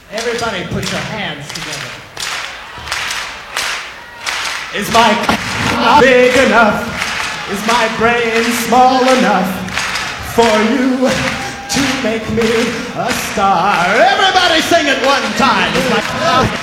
Everybody put your hands together. Is my not big enough? Is my brain small enough for you to make me a star? Everybody sing it one time. Is my